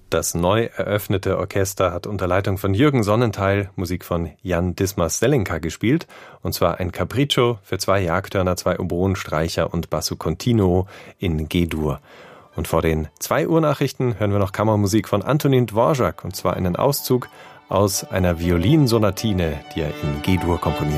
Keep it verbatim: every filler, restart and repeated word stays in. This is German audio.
Das neu eröffnete Orchester hat unter Leitung von Jürgen Sonnenthal Musik von Jan Dismas-Selinka gespielt, und zwar ein Capriccio für zwei Jagdhörner, zwei Oboen, Streicher und Basso Continuo in G-Dur. Und vor den zwei Uhr Nachrichten hören wir noch Kammermusik von Antonin Dvorak, und zwar einen Auszug aus einer Violinsonatine, die er in G-Dur komponiert